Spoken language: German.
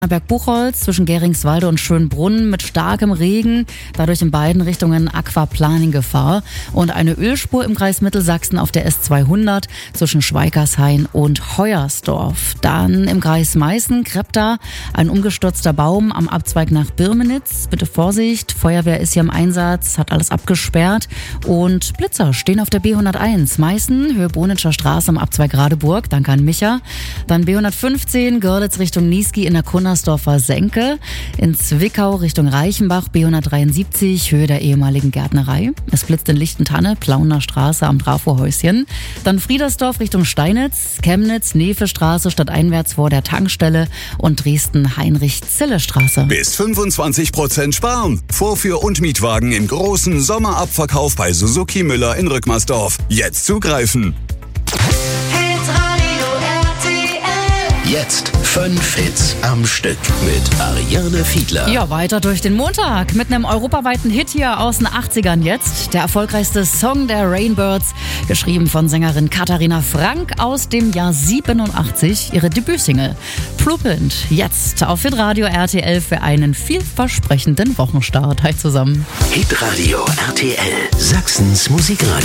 Berg-Buchholz zwischen Geringswalde und Schönbrunn mit starkem Regen, dadurch in beiden Richtungen Aquaplaning-Gefahr und eine Ölspur im Kreis Mittelsachsen auf der S200 zwischen Schweikershain und Heuersdorf. Dann im Kreis Meißen-Krepta ein umgestürzter Baum am Abzweig nach Birmenitz. Bitte Vorsicht, Feuerwehr ist hier im Einsatz, hat alles abgesperrt und Blitzer stehen auf der B101 Meißen, Höhe Bonitscher Straße am Abzweig Radeburg, danke an Micha. Dann B115 Görlitz Richtung Niesky in der Kunnersdorfer Senke, in Zwickau Richtung Reichenbach, B173, Höhe der ehemaligen Gärtnerei. Es blitzt in Lichtentanne, Plauner Straße am Trafohäuschen. Dann Friedersdorf Richtung Steinitz, Chemnitz, Nevestraße stadteinwärts vor der Tankstelle und Dresden Heinrich-Zille-Straße. Bis 25% sparen. Vorführ- und Mietwagen im großen Sommerabverkauf bei Suzuki Müller in Rückmersdorf. Jetzt zugreifen. Jetzt 5 Hits am Stück mit Ariane Fiedler. Ja, weiter durch den Montag mit einem europaweiten Hit hier aus den 80ern jetzt. Der erfolgreichste Song der Rainbirds, geschrieben von Sängerin Katharina Frank aus dem Jahr 87, ihre Debütsingle. Pluppend, jetzt auf Hitradio RTL für einen vielversprechenden Wochenstart. Hi zusammen. Hitradio RTL, Sachsens Musikradio.